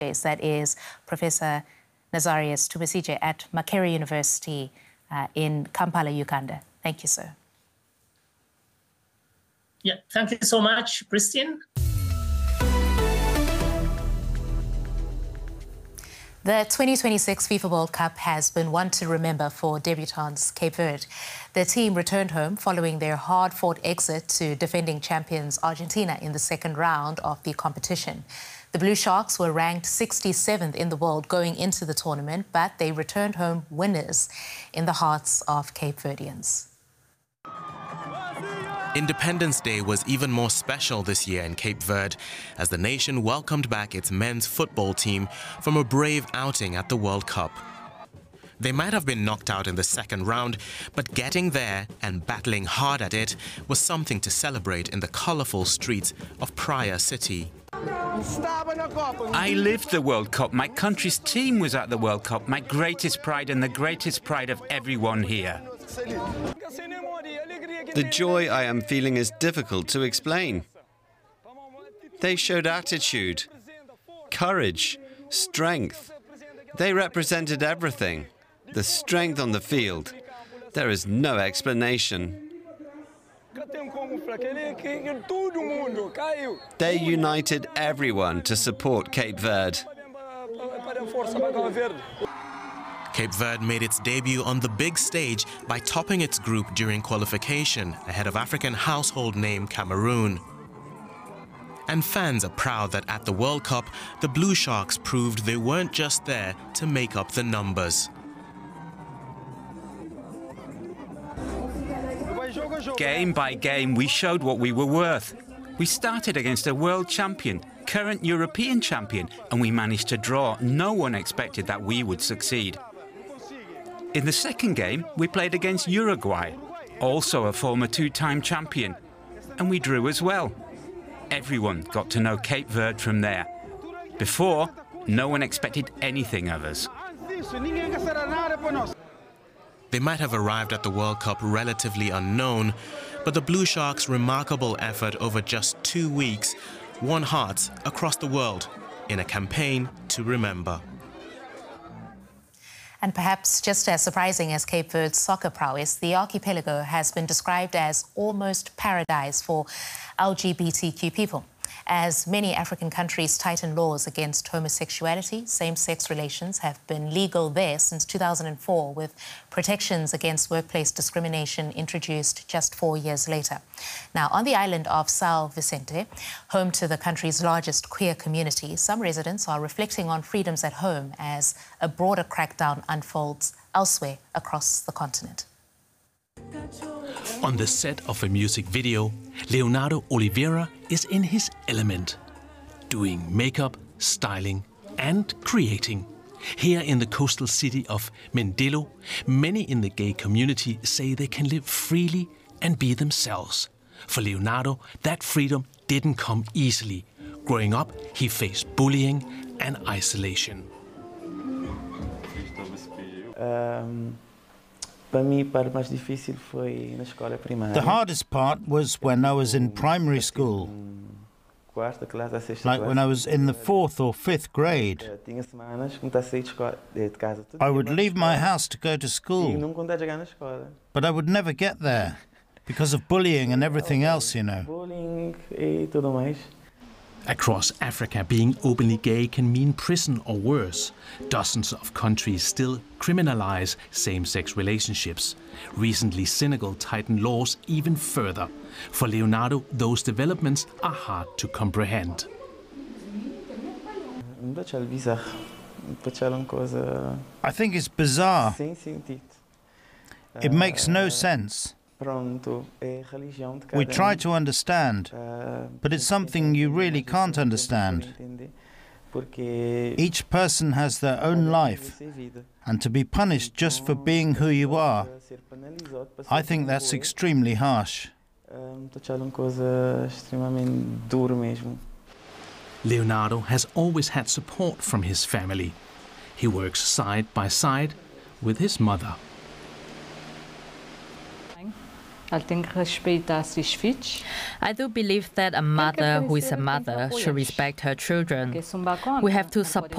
That is Professor Nazarius Tumusije at Makerere University in Kampala, Uganda. Thank you, sir. Yeah, thank you so much, Christine. The 2026 FIFA World Cup has been one to remember for debutants Cape Verde. The team returned home following their hard-fought exit to defending champions Argentina in the second round of the competition. The Blue Sharks were ranked 67th in the world going into the tournament, but they returned home winners in the hearts of Cape Verdeans. Independence Day was even more special this year in Cape Verde as the nation welcomed back its men's football team from a brave outing at the World Cup. They might have been knocked out in the second round, but getting there and battling hard at it was something to celebrate in the colorful streets of Praia City. I lived the World Cup. My country's team was at the World Cup. My greatest pride and the greatest pride of everyone here. The joy I am feeling is difficult to explain. They showed attitude, courage, strength. They represented everything. The strength on the field. There is no explanation. They united everyone to support Cape Verde. Cape Verde made its debut on the big stage by topping its group during qualification ahead of African household name Cameroon. And fans are proud that at the World Cup, the Blue Sharks proved they weren't just there to make up the numbers. Game by game, we showed what we were worth. We started against a world champion, current European champion, and we managed to draw. No one expected that we would succeed. In the second game, we played against Uruguay, also a former two-time champion, and we drew as well. Everyone got to know Cape Verde from there. Before, no one expected anything of us. They might have arrived at the World Cup relatively unknown, but the Blue Sharks' remarkable effort over just 2 weeks won hearts across the world in a campaign to remember. And perhaps just as surprising as Cape Verde's soccer prowess, the archipelago has been described as almost paradise for LGBTQ people. As many African countries tighten laws against homosexuality, same-sex relations have been legal there since 2004, with protections against workplace discrimination introduced just 4 years later. Now, on the island of São Vicente, home to the country's largest queer community, some residents are reflecting on freedoms at home as a broader crackdown unfolds elsewhere across the continent. On the set of a music video, Leonardo Oliveira is in his element, doing makeup, styling and creating. Here in the coastal city of Mindelo, many in the gay community say they can live freely and be themselves. For Leonardo, that freedom didn't come easily. Growing up, he faced bullying and isolation. The hardest part was when I was in primary school, like when I was in the 4th or 5th grade. I would leave my house to go to school, but I would never get there because of bullying and everything else, you know. Across Africa, being openly gay can mean prison or worse. Dozens of countries still criminalize same-sex relationships. Recently, Senegal tightened laws even further. For Leonardo, those developments are hard to comprehend. I think it's bizarre. It makes no sense. We try to understand, but it's something you really can't understand. Each person has their own life, and to be punished just for being who you are, I think that's extremely harsh. Leonardo has always had support from his family. He works side by side with his mother. I do believe that a mother who is a mother should respect her children. We have to support